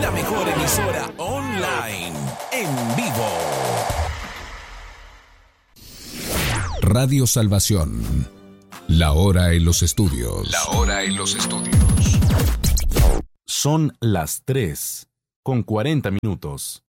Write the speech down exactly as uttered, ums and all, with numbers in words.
la mejor emisora online, en vivo. Radio Salvación. La hora en los estudios. La hora en los estudios. Son las tres con cuarenta minutos.